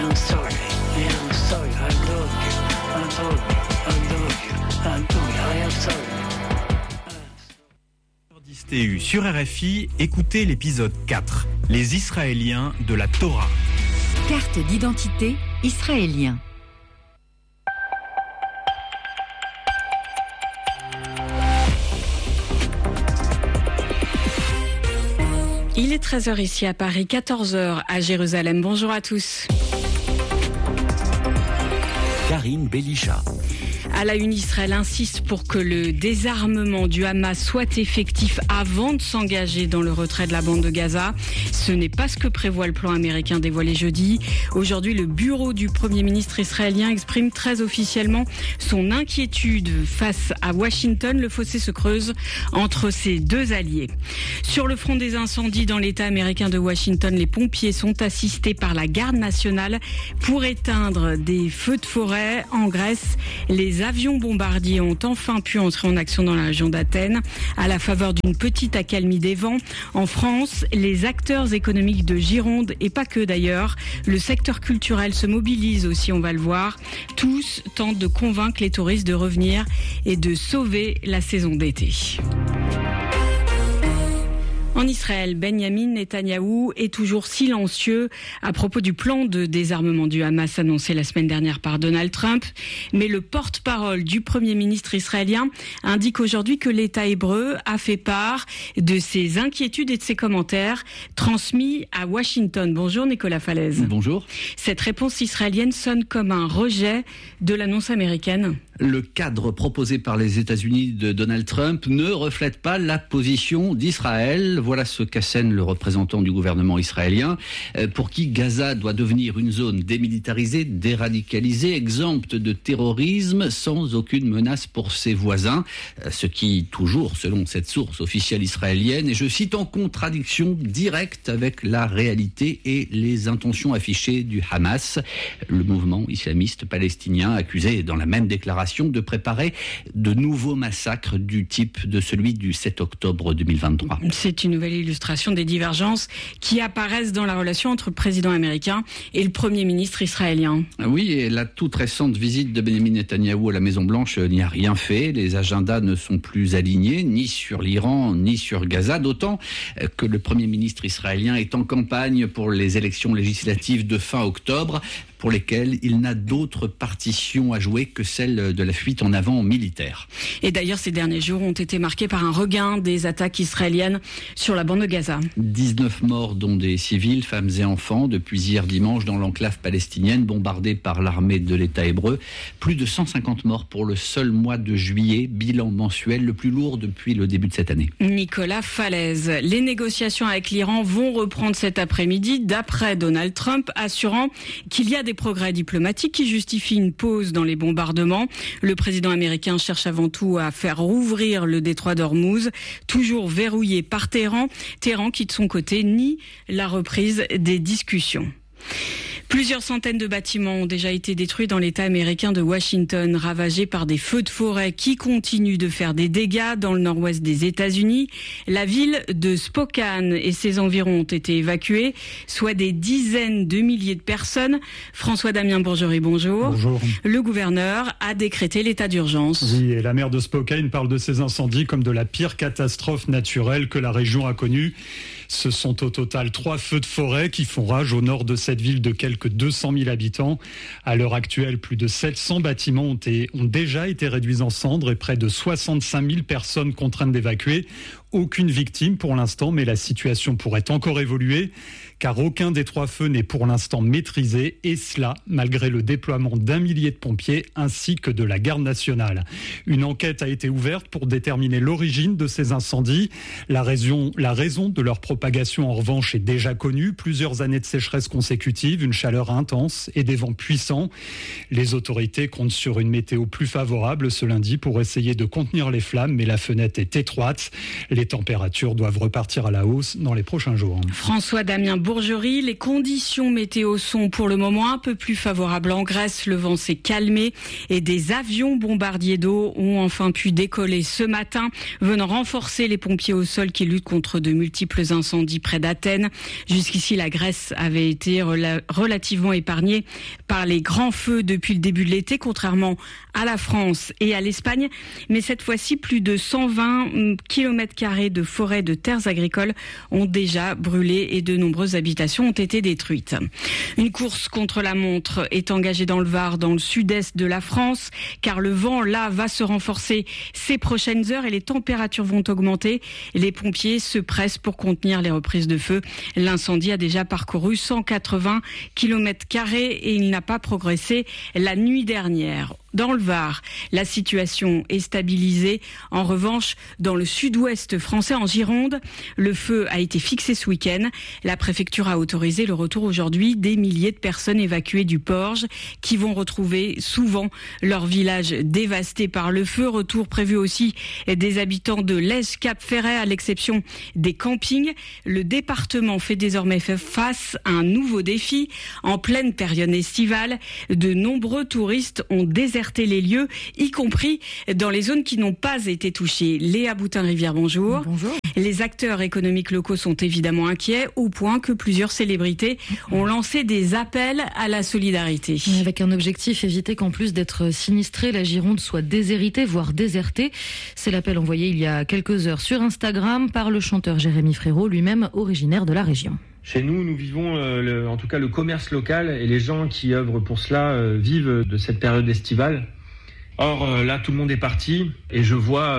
am sorry. I am sorry. I love you. I love you. I love you. I love you. I am sorry. TU sur RFI, écoutez l'épisode 4, les Israéliens de la Torah. Carte d'identité israélien. Il est 13h ici à Paris, 14h à Jérusalem. Bonjour à tous. Karine Belisha. À la une, Israël insiste pour que le désarmement du Hamas soit effectif avant de s'engager dans le retrait de la bande de Gaza. Ce n'est pas ce que prévoit le plan américain dévoilé jeudi. Aujourd'hui, le bureau du Premier ministre israélien exprime très officiellement son inquiétude face à Washington. Le fossé se creuse entre ces deux alliés. Sur le front des incendies dans l'État américain de Washington, les pompiers sont assistés par la garde nationale pour éteindre des feux de forêt. En Grèce, les avions bombardiers ont enfin pu entrer en action dans la région d'Athènes à la faveur d'une petite accalmie des vents. En France, les acteurs économiques de Gironde, et pas que d'ailleurs, le secteur culturel se mobilise aussi, on va le voir. Tous tentent de convaincre les touristes de revenir et de sauver la saison d'été. En Israël, Benjamin Netanyahou est toujours silencieux à propos du plan de désarmement du Hamas annoncé la semaine dernière par Donald Trump. Mais le porte-parole du Premier ministre israélien indique aujourd'hui que l'État hébreu a fait part de ses inquiétudes et de ses commentaires transmis à Washington. Bonjour Nicolas Falaise. Bonjour. Cette réponse israélienne sonne comme un rejet de l'annonce américaine. Le cadre proposé par les États-Unis de Donald Trump ne reflète pas la position d'Israël. Voilà ce qu'assène le représentant du gouvernement israélien, pour qui Gaza doit devenir une zone démilitarisée, déradicalisée, exempte de terrorisme, sans aucune menace pour ses voisins. Ce qui, toujours selon cette source officielle israélienne, et je cite, en contradiction directe avec la réalité et les intentions affichées du Hamas, le mouvement islamiste palestinien accusé dans la même déclaration de préparer de nouveaux massacres du type de celui du 7 octobre 2023. C'est une nouvelle illustration des divergences qui apparaissent dans la relation entre le président américain et le Premier ministre israélien. Oui, et la toute récente visite de Benjamin Netanyahou à la Maison-Blanche n'y a rien fait. Les agendas ne sont plus alignés, ni sur l'Iran, ni sur Gaza, d'autant que le Premier ministre israélien est en campagne pour les élections législatives de fin octobre, pour lesquelles il n'a d'autre partition à jouer que celle de la fuite en avant militaire. Et d'ailleurs, ces derniers jours ont été marqués par un regain des attaques israéliennes sur la bande de Gaza. 19 morts, dont des civils, femmes et enfants, depuis hier dimanche dans l'enclave palestinienne bombardée par l'armée de l'État hébreu. Plus de 150 morts pour le seul mois de juillet, bilan mensuel le plus lourd depuis le début de cette année. Nicolas Falaise, les négociations avec l'Iran vont reprendre cet après-midi, d'après Donald Trump, assurant qu'il y a des progrès diplomatiques qui justifient une pause dans les bombardements. Le président américain cherche avant tout à faire rouvrir le détroit d'Ormuz, toujours verrouillé par Téhéran. Téhéran qui de son côté nie la reprise des discussions. Plusieurs centaines de bâtiments ont déjà été détruits dans l'État américain de Washington, ravagés par des feux de forêt qui continuent de faire des dégâts dans le nord-ouest des États-Unis. La ville de Spokane et ses environs ont été évacués, soit des dizaines de milliers de personnes. François-Damien Bourgerie, bonjour. Bonjour. Le gouverneur a décrété l'état d'urgence. Oui, et la maire de Spokane parle de ces incendies comme de la pire catastrophe naturelle que la région a connue. Ce sont au total 3 feux de forêt qui font rage au nord de cette ville de quelques 200 000 habitants. À l'heure actuelle, plus de 700 bâtiments ont déjà été réduits en cendres et près de 65 000 personnes contraintes d'évacuer. Aucune victime pour l'instant, mais la situation pourrait encore évoluer, car aucun des 3 feux n'est pour l'instant maîtrisé, et cela malgré le déploiement d'1 millier de pompiers ainsi que de la garde nationale. Une enquête a été ouverte pour déterminer l'origine de ces incendies. La raison de leur propagation, en revanche, est déjà connue. Plusieurs années de sécheresse consécutive, une chaleur intense et des vents puissants. Les autorités comptent sur une météo plus favorable ce lundi pour essayer de contenir les flammes, mais la fenêtre est étroite. Les les températures doivent repartir à la hausse dans les prochains jours. François-Damien Bourgerie, les conditions météo sont pour le moment un peu plus favorables en Grèce. Le vent s'est calmé et des avions bombardiers d'eau ont enfin pu décoller ce matin, venant renforcer les pompiers au sol qui luttent contre de multiples incendies près d'Athènes. Jusqu'ici, la Grèce avait été relativement épargnée par les grands feux depuis le début de l'été, contrairement à la France et à l'Espagne. Mais cette fois-ci, plus de 120 km² de forêts de terres agricoles ont déjà brûlé et de nombreuses habitations ont été détruites. Une course contre la montre est engagée dans le Var, dans le sud-est de la France, car le vent là va se renforcer ces prochaines heures et les températures vont augmenter. Les pompiers se pressent pour contenir les reprises de feu. L'incendie a déjà parcouru 180 km² et il n'a pas progressé la nuit dernière. Dans le Var, la situation est stabilisée. En revanche, dans le sud-ouest français, en Gironde, le feu a été fixé ce week-end. La préfecture a autorisé le retour aujourd'hui des milliers de personnes évacuées du Porge qui vont retrouver souvent leur village dévasté par le feu. Retour prévu aussi des habitants de Lège-Cap-Ferret, à l'exception des campings. Le département fait désormais face à un nouveau défi. En pleine période estivale, de nombreux touristes ont déserté les lieux, y compris dans les zones qui n'ont pas été touchées. Léa Boutin-Rivière, bonjour. Bonjour. Les acteurs économiques locaux sont évidemment inquiets, au point que plusieurs célébrités ont lancé des appels à la solidarité. Avec un objectif, éviter qu'en plus d'être sinistrée, la Gironde soit déshéritée, voire désertée. C'est l'appel envoyé il y a quelques heures sur Instagram par le chanteur Jérémy Frérot, lui-même originaire de la région. Chez nous, nous vivons en tout cas le commerce local et les gens qui œuvrent pour cela vivent de cette période estivale. Or là, tout le monde est parti et je vois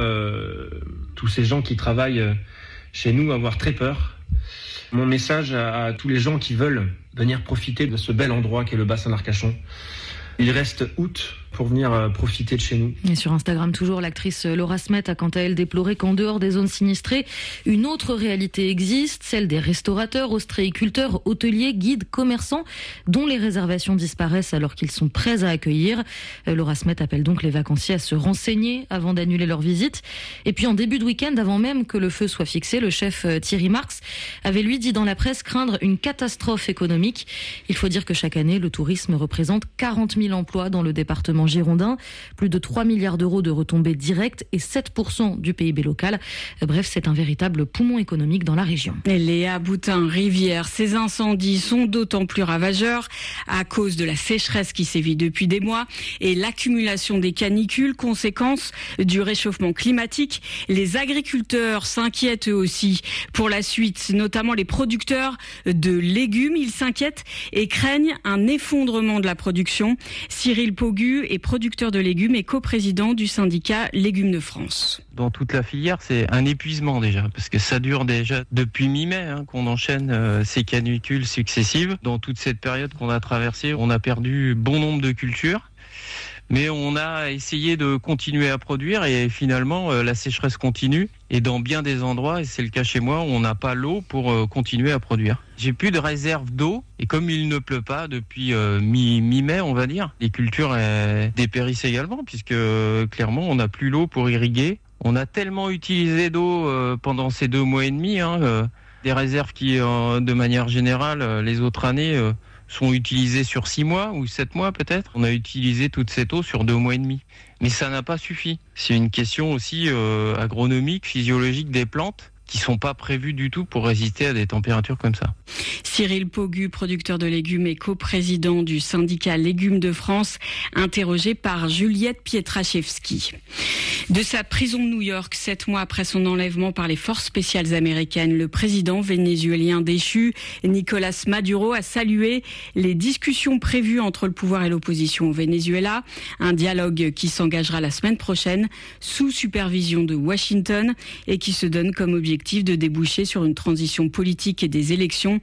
tous ces gens qui travaillent chez nous avoir très peur. Mon message à tous les gens qui veulent venir profiter de ce bel endroit qu'est le bassin d'Arcachon. Il reste août pour venir profiter de chez nous. Et sur Instagram, toujours, l'actrice Laura Smet a quant à elle déploré qu'en dehors des zones sinistrées, une autre réalité existe, celle des restaurateurs, ostréiculteurs, hôteliers, guides, commerçants, dont les réservations disparaissent alors qu'ils sont prêts à accueillir. Laura Smet appelle donc les vacanciers à se renseigner avant d'annuler leur visite. Et puis en début de week-end, avant même que le feu soit fixé, le chef Thierry Marx avait lui dit dans la presse craindre une catastrophe économique. Il faut dire que chaque année, le tourisme représente 40 000 emplois dans le département girondin, plus de 3 milliards d'euros de retombées directes et 7% du PIB local. Bref, c'est un véritable poumon économique dans la région. Et Léa Boutin-Rivière, ces incendies sont d'autant plus ravageurs à cause de la sécheresse qui sévit depuis des mois et l'accumulation des canicules, conséquence du réchauffement climatique. Les agriculteurs s'inquiètent eux aussi pour la suite, notamment les producteurs de légumes. Ils s'inquiètent et craignent un effondrement de la production. Cyril Pogu est producteur de légumes et coprésident du syndicat Légumes de France. Dans toute la filière, c'est un épuisement déjà, parce que ça dure déjà depuis mi-mai qu'on enchaîne ces canicules successives. Dans toute cette période qu'on a traversée, on a perdu bon nombre de cultures. Mais on a essayé de continuer à produire et finalement la sécheresse continue. Et dans bien des endroits, et c'est le cas chez moi, on n'a pas l'eau pour continuer à produire. J'ai plus de réserve d'eau et comme il ne pleut pas depuis mi-mai, on va dire, les cultures dépérissent également puisque clairement on n'a plus l'eau pour irriguer. On a tellement utilisé d'eau pendant ces 2 mois et demi, des réserves qui, de manière générale, les autres années sont utilisées sur 6 mois ou 7 mois peut-être. On a utilisé toute cette eau sur 2 mois et demi. Mais ça n'a pas suffi. C'est une question aussi agronomique, physiologique des plantes qui sont pas prévues du tout pour résister à des températures comme ça. Cyril Pogu, producteur de légumes et coprésident du syndicat Légumes de France, interrogé par Juliette Pietraszewski. De sa prison de New York, 7 mois après son enlèvement par les forces spéciales américaines, le président vénézuélien déchu, Nicolás Maduro, a salué les discussions prévues entre le pouvoir et l'opposition au Venezuela. Un dialogue qui s'engagera la semaine prochaine sous supervision de Washington et qui se donne comme objectif de déboucher sur une transition politique et des élections.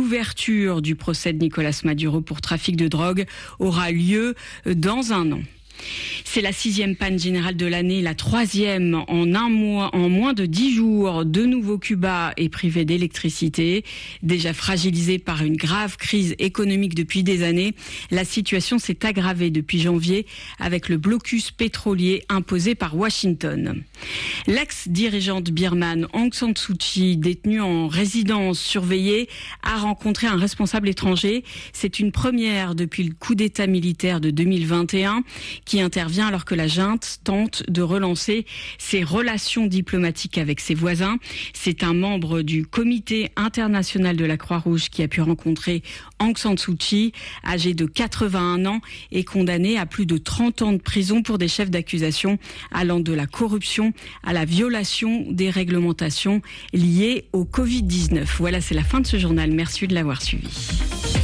L'ouverture du procès de Nicolás Maduro pour trafic de drogue aura lieu dans un an. C'est la 6e panne générale de l'année, la 3e en un mois, en moins de 10 jours. De nouveau, Cuba est privé d'électricité. Déjà fragilisé par une grave crise économique depuis des années, la situation s'est aggravée depuis janvier avec le blocus pétrolier imposé par Washington. L'ex-dirigeante birmane Aung San Suu Kyi, détenue en résidence surveillée, a rencontré un responsable étranger. C'est une première depuis le coup d'État militaire de 2021 qui intervient alors que la junte tente de relancer ses relations diplomatiques avec ses voisins. C'est un membre du comité international de la Croix-Rouge qui a pu rencontrer Aung San Suu Kyi, âgé de 81 ans et condamné à plus de 30 ans de prison pour des chefs d'accusation allant de la corruption à la violation des réglementations liées au Covid-19. Voilà, c'est la fin de ce journal. Merci de l'avoir suivi.